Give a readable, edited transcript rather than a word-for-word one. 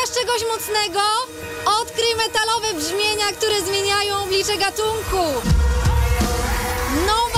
Szukasz czegoś mocnego? Odkryj metalowe brzmienia, które zmieniają oblicze gatunku. No